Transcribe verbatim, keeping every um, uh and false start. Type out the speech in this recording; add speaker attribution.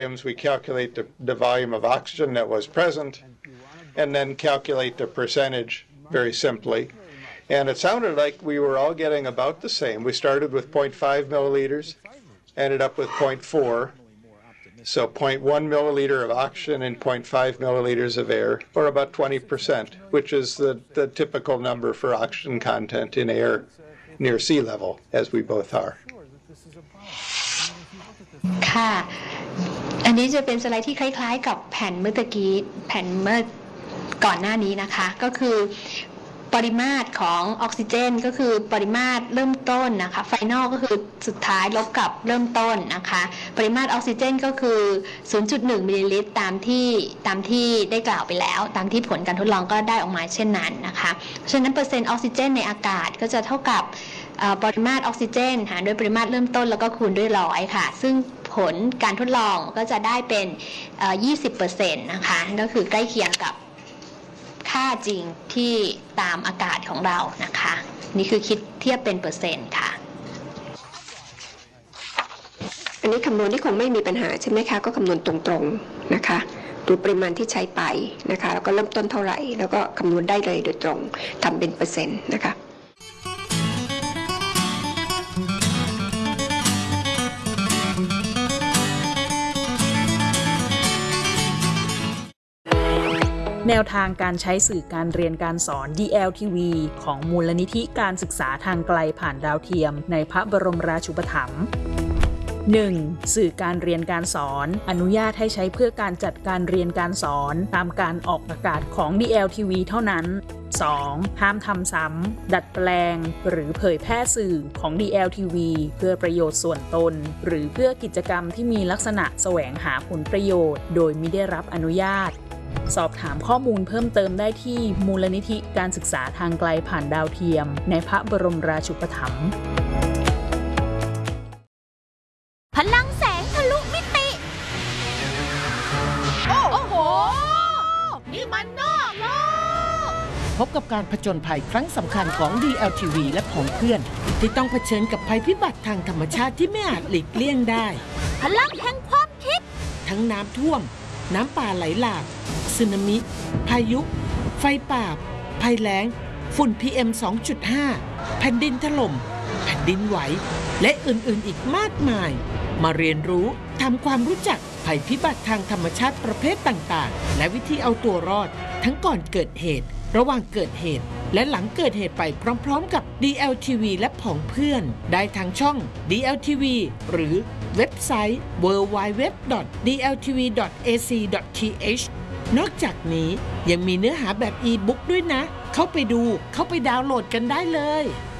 Speaker 1: We calculate the, the volume of oxygen that was present and then calculate the percentage very simply. And it sounded like we were all getting about the same. We started with zero point five milliliters, ended up with zero point four. So zero point one milliliter of oxygen and zero point five milliliters of air, or about twenty percent, which is the, the typical number for oxygen content in air near sea level, as we both are.
Speaker 2: ค่ะอันนี้จะเป็นสไลด์ที่คล้ายๆกับแผ่นเมื่อตะกี้แผ่นเมื่อก่อนหน้านี้นะคะก็คือปริมาตรของออกซิเจนก็คือปริมาตรเริ่มต้นนะคะไฟนอลก็คือสุดท้ายลบกับเริ่มต้นนะคะปริมาตรออกซิเจนก็คือ ศูนย์จุดหนึ่ง มิลลิลิตรตามที่ตามที่ได้กล่าวไปแล้วตามที่ผลการทดลองก็ได้ออกมาเช่นนั้นนะคะเพราะฉะนั้นเปอร์เซ็นต์ออกซิเจนในอากาศก็จะเท่ากับปริมาตรออกซิเจนหารด้วยปริมาตรเริ่มต้นแล้วก็คูณด้วยร้อยค่ะซึ่งผลการทดลองก็จะได้เป็น ยี่สิบเปอร์เซ็นต์ นะคะก็คือใกล้เคียงกับค่าจริงที่ตามอากาศของเรานะคะนี่คือคิดเทียบเป็นเปอร์เซ็นต์ค่ะ
Speaker 3: อันนี้คำนวณที่คงไม่มีปัญหาใช่ไหมคะก็คำนวณตรงๆนะคะดูปริมาณที่ใช้ไปนะคะแล้วก็เริ่มต้นเท่าไหร่แล้วก็คำนวณได้เลยโดยตรงทำเป็นเปอร์เซ็นต์นะคะ
Speaker 4: แนวทางการใช้สื่อการเรียนการสอน ดี แอล ที วี ของมูลนิธิการศึกษาทางไกลผ่านดาวเทียมในพระบรมราชูปถัมภ์ หนึ่ง. สื่อการเรียนการสอนอนุญาตให้ใช้เพื่อการจัดการเรียนการสอนตามการออกอากาศของ ดี แอล ที วี เท่านั้น สอง. ห้ามทำซ้ำดัดแปลงหรือเผยแพร่สื่อของ ดี แอล ที วี เพื่อประโยชน์ส่วนตนหรือเพื่อกิจกรรมที่มีลักษณะแสวงหาผลประโยชน์โดยมิได้รับอนุญาตสอบถามข้อมูลเพิ่มเติมได้ที่มูลนิธิการศึกษาทางไกลผ่านดาวเทียมในพระบรมราชูปถัมภ์
Speaker 5: พลังแสงทะลุมิติโอ้โหนี่มันนอกโลก
Speaker 6: พบกับการผจญภัยครั้งสำคัญของ ดี แอล ที วี และผองเพื่อนที่ต้องเผชิญกับภัยพิบัติทางธรรมชาติที่ไม่อาจหลีกเลี่ยงได้
Speaker 5: พลังแห่งความคิด
Speaker 6: ทั้งน้ำท่วมน้ำป่าไหลหลากสึนามิพายุไฟป่าภัยแล้งฝุ่น พี เอ็ม สองจุดห้า แผ่นดินถล่มแผ่นดินไหวและอื่นๆอีกมากมายมาเรียนรู้ทำความรู้จักภัยพิบัติทางธรรมชาติประเภทต่างๆและวิธีเอาตัวรอดทั้งก่อนเกิดเหตุระหว่างเกิดเหตุและหลังเกิดเหตุไปพร้อมๆกับ ดี แอล ที วี และผองเพื่อนได้ทางช่อง ดี แอล ที วี หรือเว็บไซต์ ดับเบิลยู ดับเบิลยู ดับเบิลยู ดอท ดี แอล ที วี ดอท เอ ซี ดอท ที เอช นอกจากนี้ยังมีเนื้อหาแบบอีบุ๊กด้วยนะเข้าไปดูเข้าไปดาวน์โหลดกันได้เลย